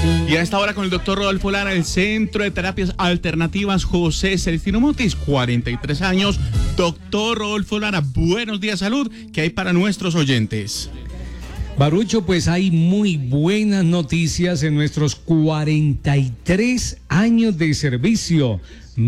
Y a esta hora con el doctor Rodolfo Lara, el Centro de Terapias Alternativas José Celestino Mutis, 43 años. Doctor Rodolfo Lara, buenos días, salud. ¿Qué hay para nuestros oyentes? Barucho, pues hay muy buenas noticias en nuestros 43 años de servicio.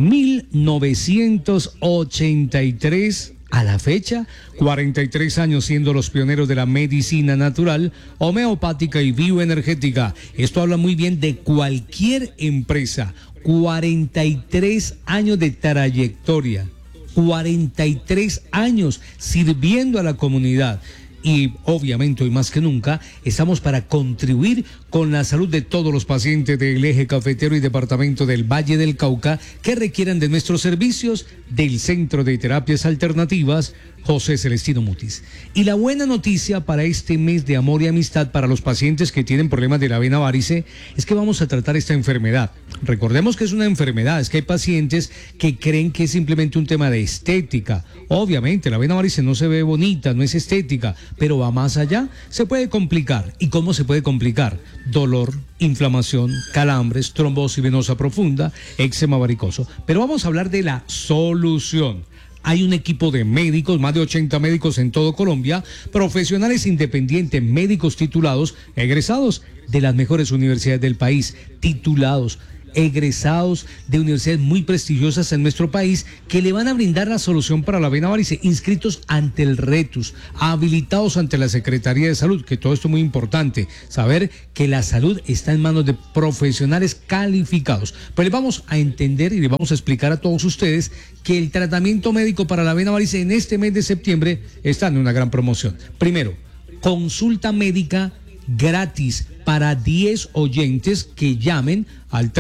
1983 a la fecha, 43 años siendo los pioneros de la medicina natural, homeopática y bioenergética. Esto habla muy bien de cualquier empresa. 43 años de trayectoria, 43 años sirviendo a la comunidad. Y obviamente hoy más que nunca estamos para contribuir con la salud de todos los pacientes del eje cafetero y departamento del Valle del Cauca que requieran de nuestros servicios del Centro de Terapias Alternativas José Celestino Mutis. Y la buena noticia para este mes de amor y amistad para los pacientes que tienen problemas de la vena varice es que vamos a tratar esta enfermedad. Recordemos que es una enfermedad, es que hay pacientes que creen que es simplemente un tema de estética. Obviamente la vena varice no se ve bonita, no es estética, pero va más allá, se puede complicar. ¿Y cómo se puede complicar? Dolor, inflamación, calambres, trombosis venosa profunda, éczema varicoso. Pero vamos a hablar de la solución. Hay un equipo de médicos, más de 80 médicos en todo Colombia, profesionales independientes, médicos titulados, egresados de las mejores universidades del país, titulados, egresados de universidades muy prestigiosas en nuestro país que le van a brindar la solución para la vena varice, inscritos ante el RETUS, habilitados ante la Secretaría de Salud, que todo esto es muy importante, saber que la salud está en manos de profesionales calificados. Pues les vamos a entender y les vamos a explicar a todos ustedes que el tratamiento médico para la vena varice en este mes de septiembre está en una gran promoción. Primero, consulta médica gratis para 10 oyentes que llamen al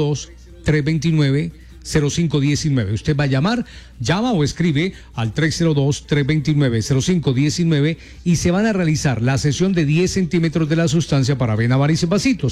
302-329-0519. Usted va a llamar, llama o escribe al 302-329-0519 y se van a realizar la sesión de 10 centímetros de la sustancia para vena varice vasitos.